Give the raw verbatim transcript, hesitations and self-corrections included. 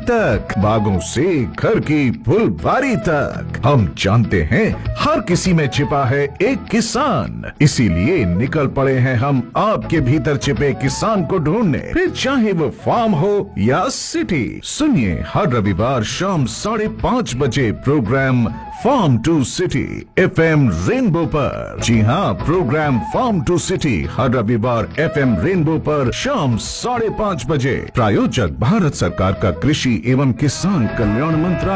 तक, बागों से घर की फुलवारी तक, हम जानते हैं हर किसी में छिपा है एक किसान। इसीलिए निकल पड़े हैं हम आपके भीतर छिपे किसान को ढूंढने, फिर चाहे वो फार्म हो या सिटी। सुनिए हर रविवार शाम साढ़े पाँच बजे programme farm to city F M rainbow पर। जी हाँ, प्रोग्राम फार्म टू सिटी हर रविवार एफ एम रेनबो पर शाम साढ़े पाँच बजे। प्रायोजक भारत सरकार का कृषि एवं किसान कल्याण मंत्रालय।